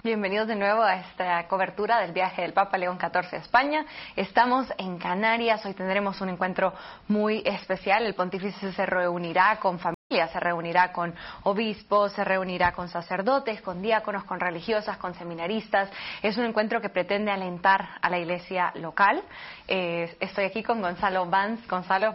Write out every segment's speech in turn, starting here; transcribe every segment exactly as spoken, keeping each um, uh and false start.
Bienvenidos de nuevo a esta cobertura del viaje del Papa León catorce a España. Estamos en Canarias, hoy tendremos un encuentro muy especial. El pontífice se reunirá con familias, se reunirá con obispos, se reunirá con sacerdotes, con diáconos, con religiosas, con seminaristas. Es un encuentro que pretende alentar a la iglesia local. Eh, estoy aquí con Gonzalo Vance. Gonzalo.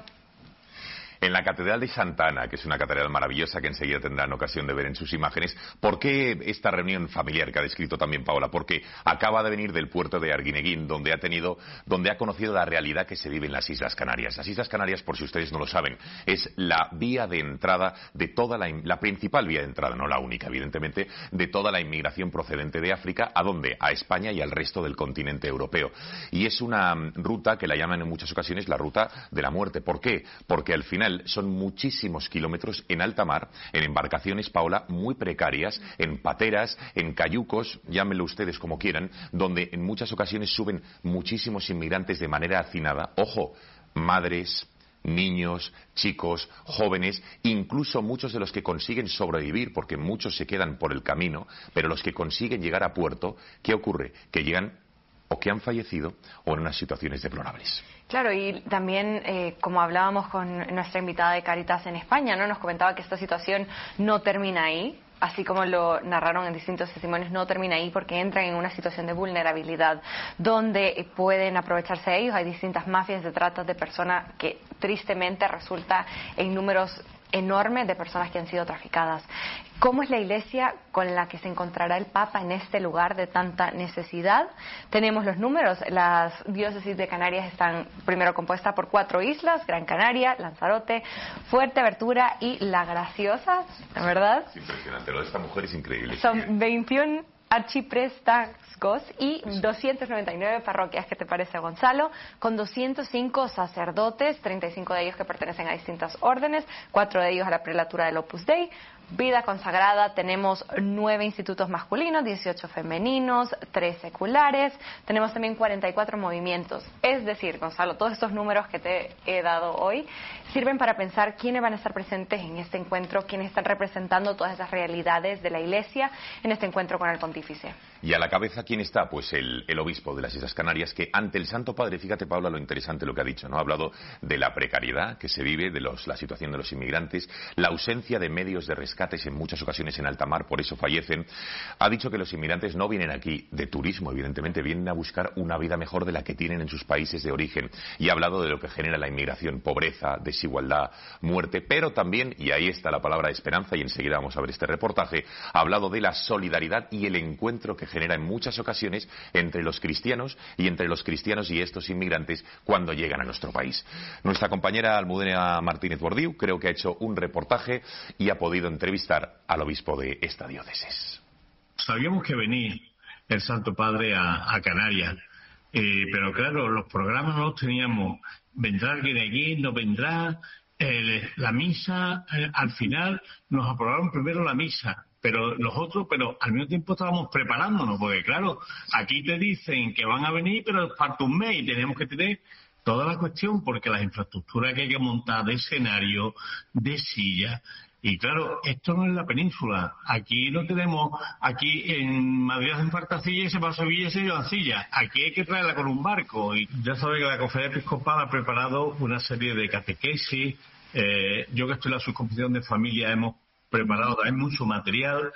En la Catedral de Santa Ana, que es una catedral maravillosa que enseguida tendrán ocasión de ver en sus imágenes. ¿Por qué esta reunión familiar que ha descrito también Paola? Porque acaba de venir del puerto de Arguineguín, donde ha tenido, donde ha conocido la realidad que se vive en las Islas Canarias. Las Islas Canarias, por si ustedes no lo saben, es la vía de entrada de toda la, la principal vía de entrada, no la única, evidentemente, de toda la inmigración procedente de África. ¿A dónde? A España y al resto del continente europeo. Y es una ruta que la llaman en muchas ocasiones la ruta de la muerte. ¿Por qué? Porque al final son muchísimos kilómetros en alta mar, en embarcaciones, Paola, muy precarias, en pateras, en cayucos, llámenlo ustedes como quieran, donde en muchas ocasiones suben muchísimos inmigrantes de manera hacinada. Ojo, madres, niños, chicos, jóvenes, incluso muchos de los que consiguen sobrevivir, porque muchos se quedan por el camino, pero los que consiguen llegar a puerto, ¿qué ocurre? Que llegan o que han fallecido o en unas situaciones deplorables. Claro, y también, eh, como hablábamos con nuestra invitada de Cáritas en España, ¿no? Nos comentaba que esta situación no termina ahí, así como lo narraron en distintos testimonios, no termina ahí porque entran en una situación de vulnerabilidad donde pueden aprovecharse de ellos. Hay distintas mafias de trata de personas que tristemente resulta en números enorme de personas que han sido traficadas. ¿Cómo es la iglesia con la que se encontrará el Papa en este lugar de tanta necesidad? Tenemos los números. Las diócesis de Canarias están primero compuestas por cuatro islas: Gran Canaria, Lanzarote, Fuerteventura y La Graciosa, ¿verdad? Es impresionante, lo de esta mujer es increíble. Son veintiún archiprestazgos y doscientas noventa y nueve parroquias. ¿Qué te parece, Gonzalo? Con doscientos cinco sacerdotes, treinta y cinco de ellos que pertenecen a distintas órdenes, cuatro de ellos a la prelatura del Opus Dei. Vida consagrada, tenemos nueve institutos masculinos, dieciocho femeninos, tres seculares, tenemos también cuarenta y cuatro movimientos. Es decir, Gonzalo, todos estos números que te he dado hoy sirven para pensar quiénes van a estar presentes en este encuentro, quiénes están representando todas esas realidades de la Iglesia en este encuentro con el Pontífice. Y a la cabeza, ¿quién está? Pues el, el obispo de las Islas Canarias, que ante el Santo Padre, fíjate, Paula, lo interesante lo que ha dicho, ¿no? Ha hablado de la precariedad que se vive, de los, la situación de los inmigrantes, la ausencia de medios de rescates en muchas ocasiones en alta mar, por eso fallecen. Ha dicho que los inmigrantes no vienen aquí de turismo, evidentemente, vienen a buscar una vida mejor de la que tienen en sus países de origen. Y ha hablado de lo que genera la inmigración: pobreza, desigualdad, muerte, pero también, y ahí está la palabra esperanza, y enseguida vamos a ver este reportaje, ha hablado de la solidaridad y el encuentro que genera en muchas ocasiones entre los cristianos y entre los cristianos y estos inmigrantes cuando llegan a nuestro país. Nuestra compañera Almudena Martínez Bordiú creo que ha hecho un reportaje y ha podido entrevistar al obispo de esta diócesis. Sabíamos que venía el Santo Padre a, a Canarias, eh, pero claro, los programas no los teníamos. ¿Vendrá alguien aquí? ¿No vendrá? Eh, la misa, eh, al final nos aprobaron primero la misa, pero los otros, pero al mismo tiempo estábamos preparándonos, porque claro, aquí te dicen que van a venir, pero falta un mes y tenemos que tener toda la cuestión, porque las infraestructuras que hay que montar de escenario, de sillas. Y claro, esto no es la península. Aquí no tenemos, aquí en Madrid hacen falta sillas y se va a Sevilla y se llevan sillas. Aquí hay que traerla con un barco. Y ya sabe que la Conferencia Episcopal ha preparado una serie de catequesis. Eh, yo que estoy en la subcomisión de familia hemos preparado también mucho material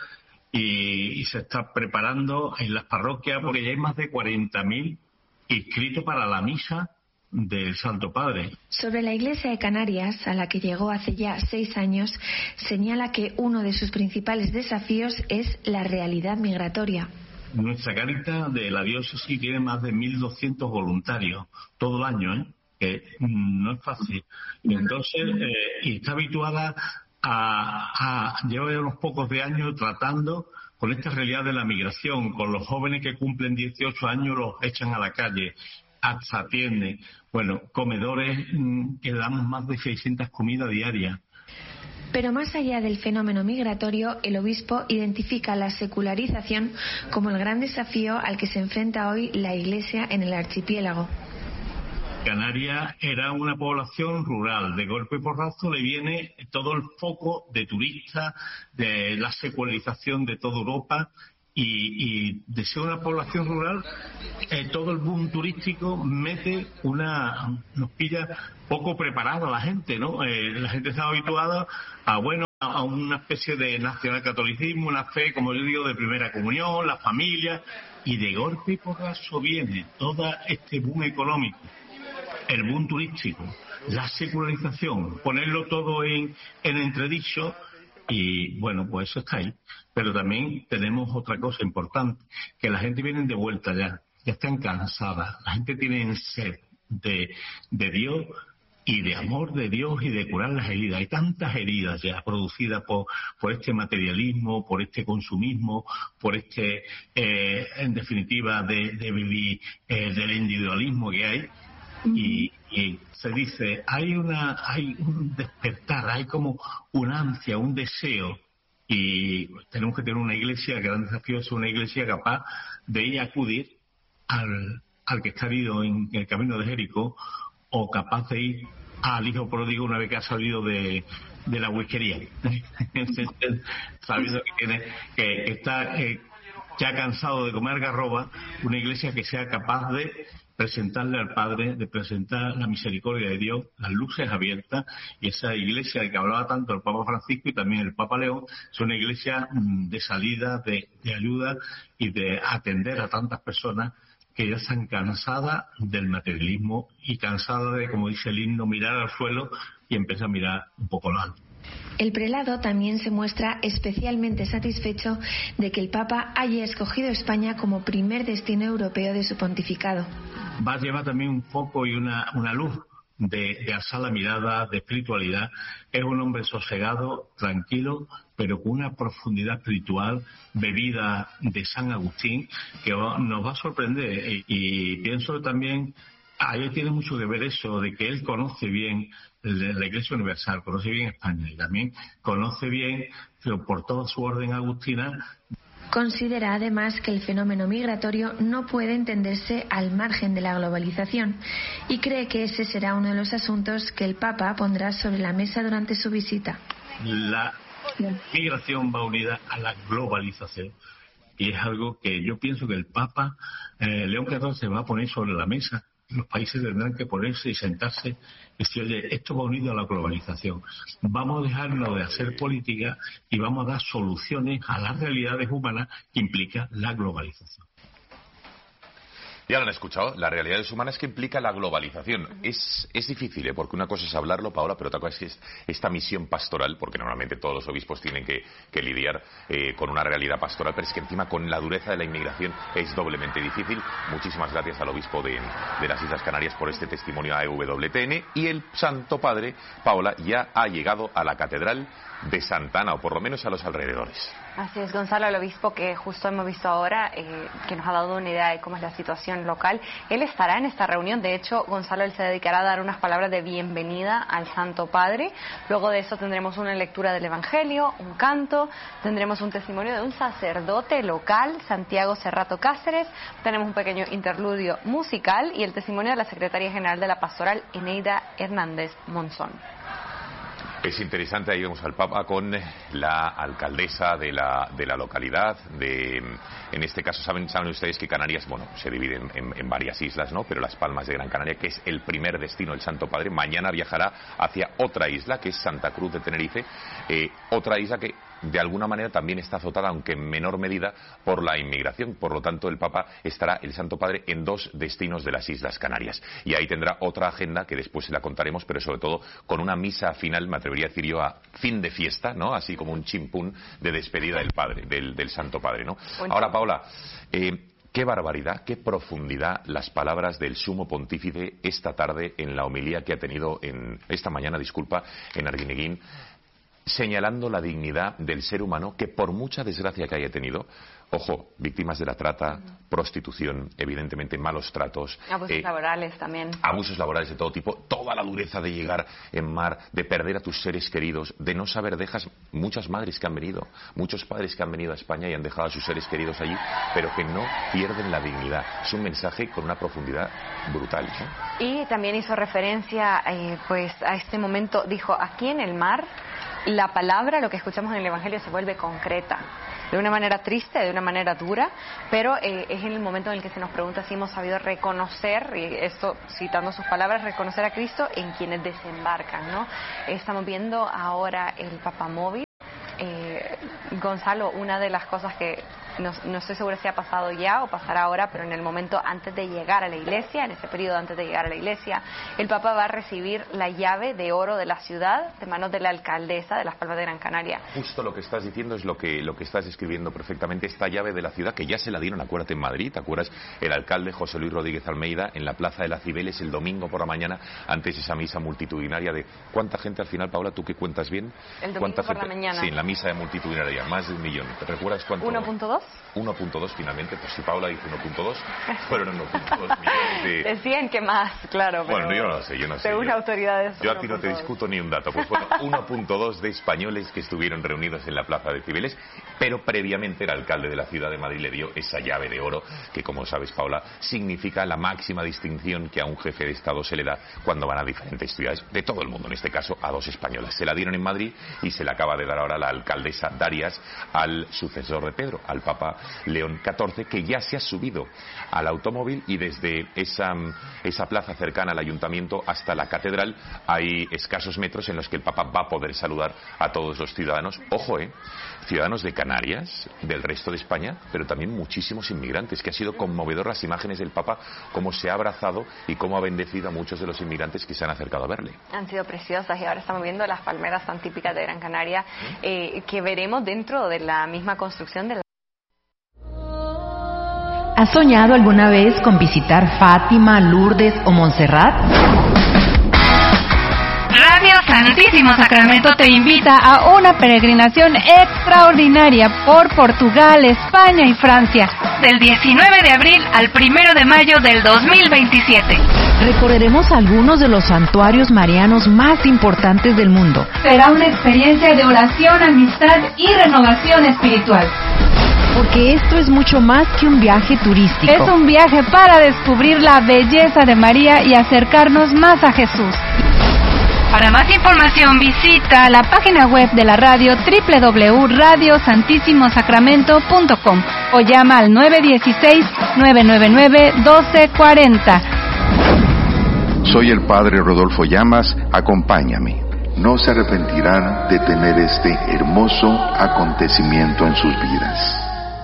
y, y se está preparando en las parroquias, porque ya hay más de cuarenta mil inscritos para la misa del Santo Padre. Sobre la Iglesia de Canarias, a la que llegó hace ya seis años, señala que uno de sus principales desafíos es la realidad migratoria. Nuestra Cáritas de la diócesis tiene más de mil doscientos voluntarios todo el año, ¿eh? Que no es fácil. Entonces, eh, y está habituada a, a lleva ya unos pocos de años tratando con esta realidad de la migración. Con los jóvenes que cumplen dieciocho años los echan a la calle, hasta atienden. Bueno, comedores, que damos más de seiscientas comidas diarias. Pero más allá del fenómeno migratorio, el obispo identifica la secularización como el gran desafío al que se enfrenta hoy la Iglesia en el archipiélago. Canarias era una población rural. De golpe y porrazo le viene todo el foco de turistas, de la secularización de toda Europa, y, y de ser una población rural, eh, todo el boom turístico mete una, nos pilla poco preparado a la gente, ¿no? Eh, la gente está habituada a, bueno, a una especie de nacionalcatolicismo, una fe, como yo digo, de primera comunión, la familia, y de golpe y porrazo viene todo este boom económico, el boom turístico, la secularización, ponerlo todo en, en entredicho. Y bueno, pues eso está ahí. Pero también tenemos otra cosa importante, que la gente viene de vuelta ya, ya están cansadas, la gente tiene sed de, de Dios y de amor de Dios y de curar las heridas. Hay tantas heridas ya producidas por, por este materialismo, por este consumismo, por este, eh, en definitiva, de, de vivir eh, del individualismo que hay. Y, y se dice, hay una hay un despertar, hay como un ansia, un deseo, y tenemos que tener una iglesia, el gran desafío es una iglesia capaz de ir a acudir al, al que está herido en el camino de Jericó, o capaz de ir al hijo pródigo una vez que ha salido de, de la whiskería, sabiendo que tiene que está eh, ya cansado de comer garroba, una iglesia que sea capaz de presentarle al Padre, de presentar la misericordia de Dios, las luces abiertas, y esa iglesia de que hablaba tanto el Papa Francisco y también el Papa León, es una iglesia de salida, de, de ayuda y de atender a tantas personas que ya están cansadas del materialismo y cansadas de, como dice el himno, mirar al suelo y empezar a mirar un poco lo alto. El prelado también se muestra especialmente satisfecho de que el Papa haya escogido España como primer destino europeo de su pontificado. Va a llevar también un foco y una, una luz de, de alzar la mirada, de espiritualidad. Es un hombre sosegado, tranquilo, pero con una profundidad espiritual bebida de San Agustín que nos va a sorprender. Y, y pienso también, ahí tiene mucho que ver eso, de que él conoce bien la Iglesia Universal, conoce bien España y también conoce bien, pero por toda su orden agustina. Considera además que el fenómeno migratorio no puede entenderse al margen de la globalización y cree que ese será uno de los asuntos que el Papa pondrá sobre la mesa durante su visita. La migración va unida a la globalización y es algo que yo pienso que el Papa eh, León catorce va a poner sobre la mesa. Los países tendrán que ponerse y sentarse y decir, oye, esto va unido a la globalización. Vamos a dejarnos de hacer política y vamos a dar soluciones a las realidades humanas que implica la globalización. Ya lo han escuchado, las realidades humanas que implica la globalización. Es, es difícil, ¿eh? Porque una cosa es hablarlo, Paola, pero otra cosa es esta misión pastoral, porque normalmente todos los obispos tienen que, que lidiar eh, con una realidad pastoral, pero es que encima con la dureza de la inmigración es doblemente difícil. Muchísimas gracias al obispo de, de las Islas Canarias por este testimonio a E W T N. Y el Santo Padre, Paola, ya ha llegado a la Catedral de Santa Ana, o por lo menos a los alrededores. Así es, Gonzalo, el obispo que justo hemos visto ahora, eh, que nos ha dado una idea de cómo es la situación local, él estará en esta reunión. De hecho, Gonzalo, él se dedicará a dar unas palabras de bienvenida al Santo Padre. Luego de eso tendremos una lectura del Evangelio, un canto, tendremos un testimonio de un sacerdote local, Santiago Serrato Cáceres, tenemos un pequeño interludio musical y el testimonio de la secretaria general de la Pastoral, Eneida Hernández Monzón. Es interesante, ahí vemos al Papa con la alcaldesa de la, de la localidad. De, en este caso, saben, saben ustedes que Canarias, bueno, se divide en, en, en varias islas, ¿no? Pero Las Palmas de Gran Canaria, que es el primer destino del Santo Padre, mañana viajará hacia otra isla, que es Santa Cruz de Tenerife, eh, otra isla que de alguna manera también está azotada, aunque en menor medida, por la inmigración. Por lo tanto, el Papa estará, el Santo Padre, en dos destinos de las Islas Canarias. Y ahí tendrá otra agenda que después se la contaremos, pero sobre todo con una misa final, me atrevería a decir yo, a fin de fiesta, ¿no? Así como un chimpún de despedida del Padre, del, del Santo Padre, ¿no? Ahora, Paola, eh, qué barbaridad, qué profundidad las palabras del Sumo Pontífice esta tarde en la homilía que ha tenido en esta mañana, disculpa, en Arguineguín, señalando la dignidad del ser humano que, por mucha desgracia que haya tenido, ojo, víctimas de la trata, uh-huh. prostitución, evidentemente malos tratos, abusos eh, laborales también, abusos laborales de todo tipo, toda la dureza de llegar en mar, de perder a tus seres queridos, de no saber, dejas muchas madres que han venido, muchos padres que han venido a España y han dejado a sus seres queridos allí, pero que no pierden la dignidad. Es un mensaje con una profundidad brutal, ¿no? Y también hizo referencia eh, pues a este momento, dijo, aquí en el mar la palabra, lo que escuchamos en el Evangelio, se vuelve concreta. de una manera triste, de una manera dura, pero eh, es en el momento en el que se nos pregunta si hemos sabido reconocer, y esto citando sus palabras, reconocer a Cristo en quienes desembarcan, ¿no? Estamos viendo ahora el papamóvil. Eh, Gonzalo, una de las cosas que no, no estoy segura si ha pasado ya o pasará ahora, pero en el momento antes de llegar a la iglesia, en ese periodo antes de llegar a la iglesia, el Papa va a recibir la llave de oro de la ciudad de manos de la alcaldesa de Las Palmas de Gran Canaria. Justo lo que estás diciendo es lo que, lo que estás describiendo perfectamente, esta llave de la ciudad que ya se la dieron, acuérdate, en Madrid, ¿te acuerdas? El alcalde José Luis Rodríguez Almeida en la Plaza de las Cibeles el domingo por la mañana, antes de esa misa multitudinaria de... ¿Cuánta gente al final, Paula, tú que cuentas bien? El domingo ¿Cuánta por gente? la mañana. Sí, en la misa de multitudinaria, más de un millón. ¿Te recuerdas cuánto? ¿uno punto dos? uno punto dos finalmente, pues si Paula dice uno punto dos, fueron uno punto dos millones de... Decían que más, claro, pero... Bueno, yo no lo sé, yo no sé. Según yo, autoridades... Yo a ti no te discuto ni un dato. Pues bueno, uno punto dos de españoles que estuvieron reunidos en la Plaza de Cibeles, pero previamente el alcalde de la ciudad de Madrid le dio esa llave de oro, que como sabes, Paula, significa la máxima distinción que a un jefe de Estado se le da cuando van a diferentes ciudades de todo el mundo, en este caso a dos españolas. Se la dieron en Madrid y se la acaba de dar ahora la alcaldesa Darias al sucesor de Pedro, al Papa León catorce, que ya se ha subido al automóvil y desde esa, esa plaza cercana al ayuntamiento hasta la catedral hay escasos metros en los que el Papa va a poder saludar a todos los ciudadanos. Ojo, eh, ciudadanos de Canarias, del resto de España, pero también muchísimos inmigrantes, que ha sido conmovedor las imágenes del Papa, cómo se ha abrazado y cómo ha bendecido a muchos de los inmigrantes que se han acercado a verle. Han sido preciosas y ahora estamos viendo las palmeras tan típicas de Gran Canaria, eh, que veremos dentro de la misma construcción de la... ¿Has soñado alguna vez con visitar Fátima, Lourdes o Montserrat? Radio Santísimo Sacramento te invita a una peregrinación extraordinaria por Portugal, España y Francia, del diecinueve de abril al primero de mayo del dos mil veintisiete. Recorreremos algunos de los santuarios marianos más importantes del mundo. Será una experiencia de oración, amistad y renovación espiritual. Porque esto es mucho más que un viaje turístico. Es un viaje para descubrir la belleza de María y acercarnos más a Jesús. Para más información visita la página web de la radio doble u doble u doble u punto radio santísimo sacramento punto com o llama al nueve uno seis, nueve nueve nueve, uno dos cuatro cero. Soy el Padre Rodolfo Llamas, acompáñame. No se arrepentirán de tener este hermoso acontecimiento en sus vidas.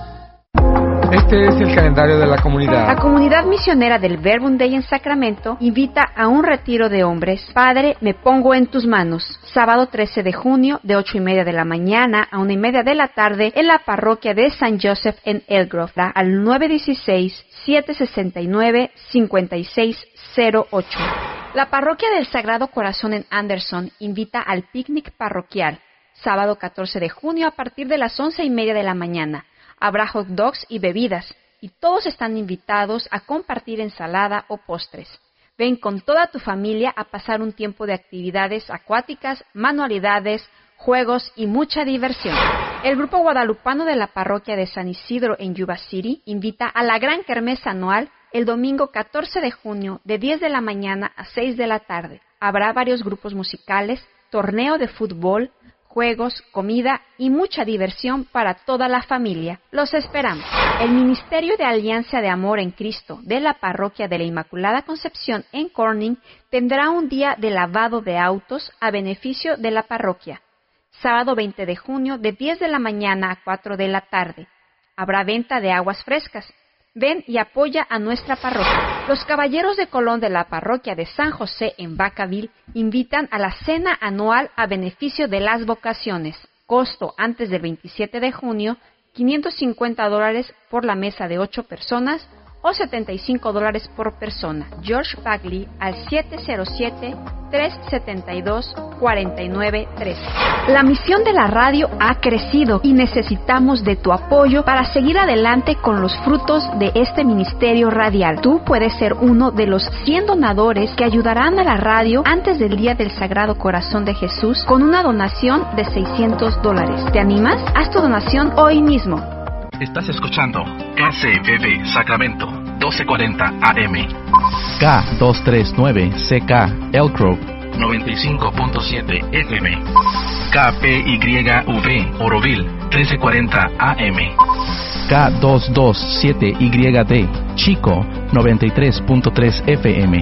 Este es el calendario de la comunidad. La comunidad misionera del Verbum Dei en Sacramento invita a un retiro de hombres. Padre, me pongo en tus manos. Sábado trece de junio, de ocho y media de la mañana a una y media de la tarde, en la parroquia de San Joseph en Elgrove, al nueve uno seis, siete seis nueve, cinco seis cero ocho. La parroquia del Sagrado Corazón en Anderson invita al picnic parroquial. Sábado catorce de junio a partir de las once y media de la mañana. Habrá hot dogs y bebidas, y todos están invitados a compartir ensalada o postres. Ven con toda tu familia a pasar un tiempo de actividades acuáticas, manualidades, juegos y mucha diversión. El grupo guadalupano de la parroquia de San Isidro en Yuba City invita a la gran kermés anual el domingo catorce de junio de diez de la mañana a seis de la tarde. Habrá varios grupos musicales, torneo de fútbol, juegos, comida y mucha diversión para toda la familia. Los esperamos. El Ministerio de Alianza de Amor en Cristo de la Parroquia de la Inmaculada Concepción en Corning tendrá un día de lavado de autos a beneficio de la parroquia. Sábado veinte de junio de diez de la mañana a cuatro de la tarde. Habrá venta de aguas frescas. Ven y apoya a nuestra parroquia. Los Caballeros de Colón de la parroquia de San José en Vacaville invitan a la cena anual a beneficio de las vocaciones. Costo antes del veintisiete de junio, quinientos cincuenta dólares por la mesa de ocho personas o setenta y cinco dólares por persona. George Bagley al siete cero siete, tres siete dos, cuatro nueve tres. La misión de la radio ha crecido y necesitamos de tu apoyo para seguir adelante con los frutos de este ministerio radial. Tú puedes ser uno de los cien donadores que ayudarán a la radio antes del Día del Sagrado Corazón de Jesús con una donación de seiscientos dólares. ¿Te animas? Haz tu donación hoy mismo. Estás escuchando K C B B Sacramento doce cuarenta A M, K doscientos treinta y nueve C K Elk Grove noventa y cinco punto siete F M, K P Y V Oroville trece cuarenta A M. K doscientos veintisiete Y D, Chico, noventa y tres punto tres F M.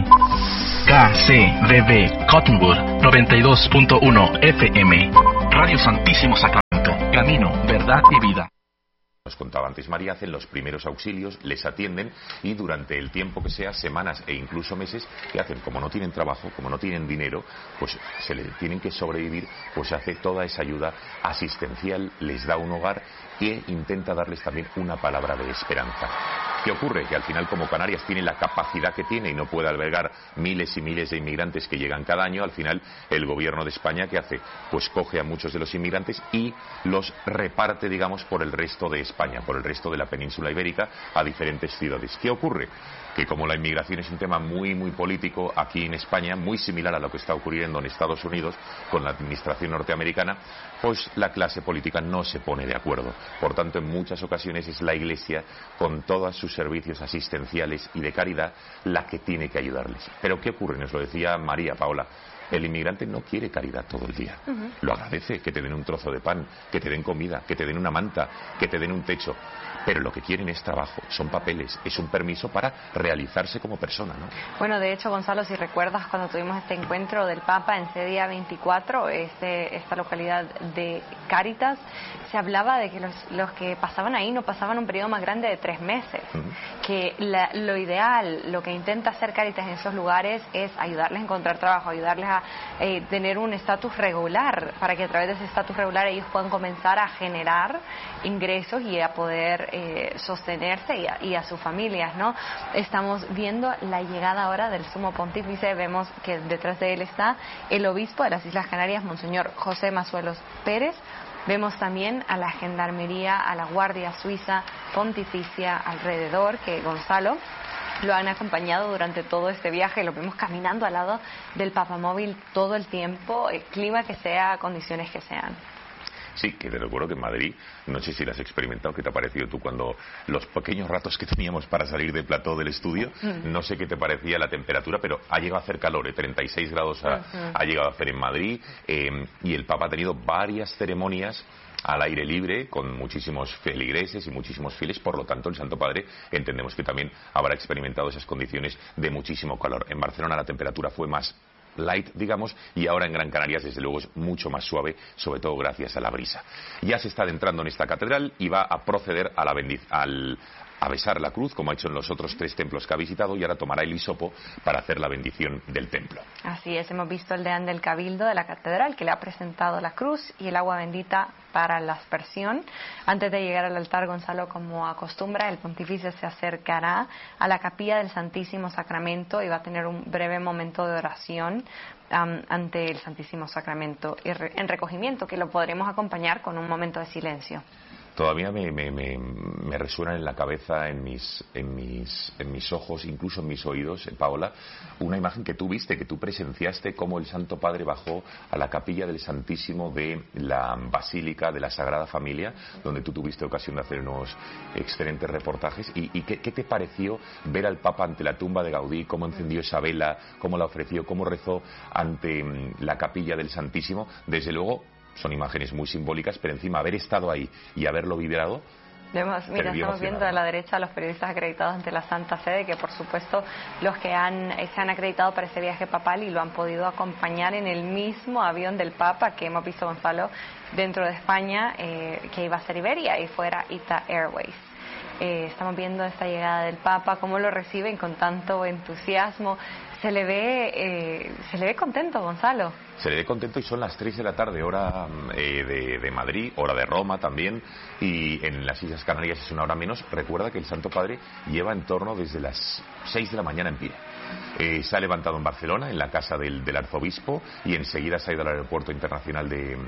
K C B B, Cottonwood, noventa y dos punto uno F M. Radio Santísimo Sacramento, camino, verdad y vida. Nos contaba antes María, hacen los primeros auxilios, les atienden y durante el tiempo que sea, semanas e incluso meses, ¿qué hacen? Como no tienen trabajo, como no tienen dinero, pues se les tienen que sobrevivir, pues hace toda esa ayuda asistencial, les da un hogar e intenta darles también una palabra de esperanza. ¿Qué ocurre? Que al final, como Canarias tiene la capacidad que tiene y no puede albergar miles y miles de inmigrantes que llegan cada año, al final el gobierno de España, ¿qué hace? Pues coge a muchos de los inmigrantes y los reparte, digamos, por el resto de España, por el resto de la península ibérica, a diferentes ciudades. ¿Qué ocurre? Que como la inmigración es un tema muy, muy político aquí en España, muy similar a lo que está ocurriendo en Estados Unidos con la administración norteamericana, pues la clase política no se pone de acuerdo. Por tanto, en muchas ocasiones es la Iglesia, con todos sus servicios asistenciales y de caridad, la que tiene que ayudarles. Pero ¿qué ocurre? Nos lo decía María Paola. El inmigrante no quiere caridad todo el día. Uh-huh. Lo agradece, que te den un trozo de pan, que te den comida, que te den una manta, que te den un techo. Pero lo que quieren es trabajo, son papeles, es un permiso para realizarse como persona, ¿no? Bueno, de hecho, Gonzalo, si recuerdas cuando tuvimos este encuentro del Papa en C día veinticuatro, este, esta localidad de Cáritas, se hablaba de que los, los que pasaban ahí no pasaban un periodo más grande de tres meses. Uh-huh. Que la, lo ideal, lo que intenta hacer Cáritas en esos lugares es ayudarles a encontrar trabajo, ayudarles a eh, tener un estatus regular, para que a través de ese estatus regular ellos puedan comenzar a generar ingresos y a poder eh, sostenerse y a, y a sus familias, ¿no? Estamos viendo la llegada ahora del Sumo Pontífice, vemos que detrás de él está el obispo de las Islas Canarias, Monseñor José Mazuelos Pérez. Vemos también a la Gendarmería, a la Guardia Suiza Pontificia alrededor, que Gonzalo lo han acompañado durante todo este viaje, lo vemos caminando al lado del papamóvil todo el tiempo, el clima que sea, condiciones que sean. Sí, que te recuerdo que en Madrid, no sé si lo has experimentado, ¿qué te ha parecido tú cuando los pequeños ratos que teníamos para salir del plató del estudio? Mm. No sé qué te parecía la temperatura, pero ha llegado a hacer calor, ¿eh? treinta y seis grados ha, uh-huh. ha llegado a hacer en Madrid, eh, y el Papa ha tenido varias ceremonias al aire libre, con muchísimos feligreses y muchísimos fieles, por lo tanto el Santo Padre entendemos que también habrá experimentado esas condiciones de muchísimo calor. En Barcelona la temperatura fue más light, digamos, y ahora en Gran Canarias desde luego es mucho más suave, sobre todo gracias a la brisa. Ya se está adentrando en esta catedral y va a proceder a la bendición, al a besar la cruz, como ha hecho en los otros tres templos que ha visitado, y ahora tomará el hisopo para hacer la bendición del templo. Así es, hemos visto el deán del Cabildo de la catedral que le ha presentado la cruz y el agua bendita para la aspersión. Antes de llegar al altar, Gonzalo, como acostumbra, el pontífice se acercará a la capilla del Santísimo Sacramento y va a tener un breve momento de oración um, ante el Santísimo Sacramento en recogimiento, que lo podremos acompañar con un momento de silencio. Todavía me, me, me, me resuenan en la cabeza, en mis, en, mis, en mis ojos, incluso en mis oídos, eh, Paola, una imagen que tú viste, que tú presenciaste, cómo el Santo Padre bajó a la capilla del Santísimo de la Basílica de la Sagrada Familia, donde tú tuviste ocasión de hacer unos excelentes reportajes. ¿Y, y qué, qué te pareció ver al Papa ante la tumba de Gaudí, cómo encendió esa vela, cómo la ofreció, cómo rezó ante um, la capilla del Santísimo? Desde luego, son imágenes muy simbólicas, pero encima haber estado ahí y haberlo vibrado. Vemos, mira, estamos viendo a la derecha a los periodistas acreditados ante la Santa Sede, que por supuesto los que han, se han acreditado para ese viaje papal y lo han podido acompañar en el mismo avión del Papa que hemos visto, Gonzalo, dentro de España, eh, que iba a ser Iberia y fuera Ita Airways. Eh, estamos viendo esta llegada del Papa, cómo lo reciben con tanto entusiasmo. Se le ve, eh, se le ve contento, Gonzalo. Se le ve contento y son las tres de la tarde, hora eh, de, de Madrid, hora de Roma también, y en las Islas Canarias es una hora menos. Recuerda que el Santo Padre lleva en torno desde las seis de la mañana en pie. Eh, se ha levantado en Barcelona, en la casa del, del arzobispo, y enseguida se ha ido al aeropuerto internacional de,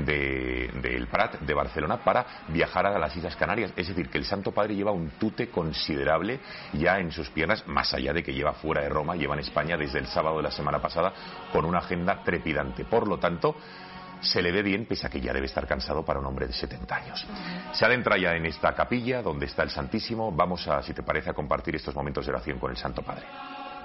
de, de El Prat, de Barcelona, para viajar a las Islas Canarias. Es decir, que el Santo Padre lleva un tute considerable ya en sus piernas, más allá de que lleva fuera de Roma, lleva en España desde el sábado de la semana pasada, con una agenda trepidante. Por lo tanto, se le ve bien, pese a que ya debe estar cansado para un hombre de setenta años. Se adentra ya en esta capilla donde está el Santísimo. Vamos a, si te parece, a compartir estos momentos de oración con el Santo Padre.